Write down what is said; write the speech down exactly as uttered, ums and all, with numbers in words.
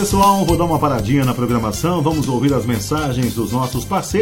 Pessoal, vou dar uma paradinha na programação, vamos ouvir as mensagens dos nossos parceiros.